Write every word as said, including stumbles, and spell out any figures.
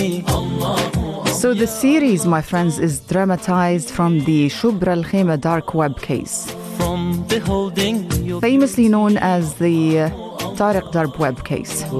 So the series, my friends, is dramatized from the Shubra al-Khema dark web case, famously known as the Tariq Darb web case.